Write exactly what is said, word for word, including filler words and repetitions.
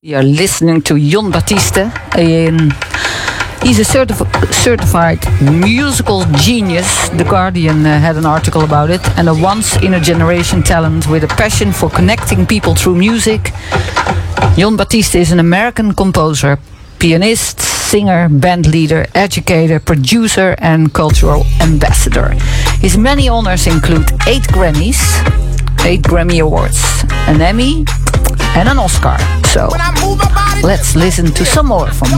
You're listening to Jon Batiste. Um, he's a certif- certified musical genius. The Guardian uh, had an article about it. And a once-in-a-generation talent with a passion for connecting people through music. Jon Batiste is an American composer, pianist, singer, band leader, educator, producer, and cultural ambassador. His many honors include eight Grammys, eight Grammy Awards, an Emmy, and an Oscar. So let's listen to some more from